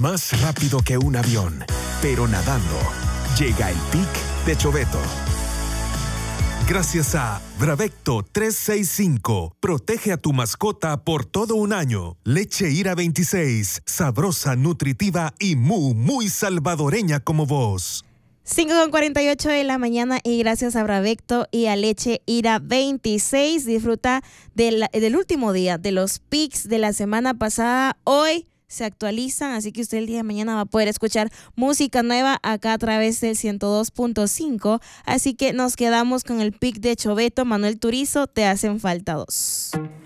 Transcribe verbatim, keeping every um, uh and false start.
Más rápido que un avión, pero nadando. Llega el Pic de Choveto. Gracias a Bravecto trescientos sesenta y cinco. Protege a tu mascota por todo un año. Leche Ira veintiséis. Sabrosa, nutritiva y muy, muy salvadoreña como vos. cinco con cuarenta y ocho de la mañana y gracias a Bravecto y a Leche Ira veintiséis. Disfruta del, del último día de los pics de la semana pasada. Hoy se actualizan, así que usted el día de mañana va a poder escuchar música nueva acá a través del ciento dos punto cinco. Así que nos quedamos con el pic de Choveto. Manuel Turizo, te hacen falta dos.